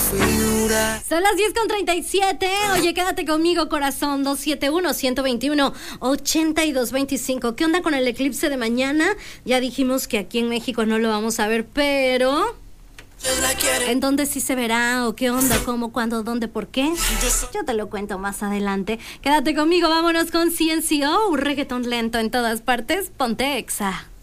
Son las 10:37. Oye, quédate conmigo, corazón. 271-121-8225. ¿Qué onda con el eclipse de mañana? Ya dijimos que aquí en México no lo vamos a ver, pero ¿en dónde sí se verá? ¿O qué onda? ¿Cómo? ¿Cuándo? ¿Dónde? ¿Por qué? Yo te lo cuento más adelante. Quédate conmigo, vámonos con CNCO, reggaetón lento en todas partes. Ponte Exa.